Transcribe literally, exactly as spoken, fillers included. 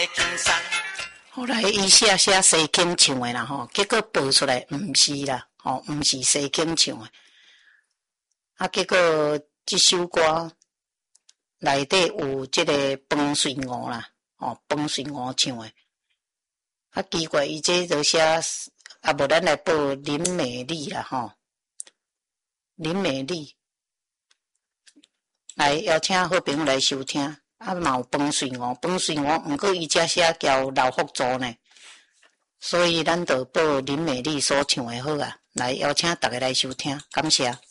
后来伊写写西京唱的啦吼，结果报出来毋是啦，吼毋是西京唱的，啊结果即首歌内底有即个彭水娥啦，吼彭水娥唱的，啊奇怪伊这就写，啊无咱来报林美丽啦吼，林美丽来邀请好朋友来收听。啊，嘛有彭水娥，彭水娥，毋过伊遮写叫老福州呢，所以咱就报林美丽所唱的好啊，来邀请大家来收听，感谢。